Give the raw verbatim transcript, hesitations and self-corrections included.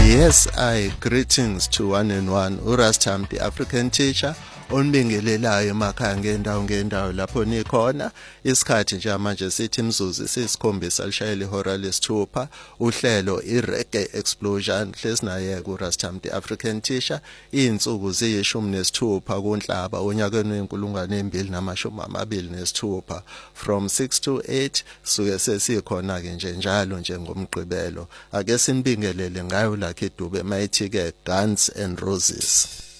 Yes, I greetings to one and one. uRastam, the African teacher, onibingelelayo emakhaya ngendawo ngendawo lapho nikhona. Isikhathi nje manje sithi imzuzu sisikhombisa lishayela ihora lesithupha. Uhlelo iReggae Explosion hlesinaye kuRastam, the African teacher. Insuku ziyishumi nesithupha kuNhlaba onyakeni wenkulungwane embili namashumi amabili nesithupha from six to eight suke sesikhona ke nje njalo nje ngomgqibelo. Ake sinibingelele ngayo lakhe Dube mayithi ke Guns and Roses.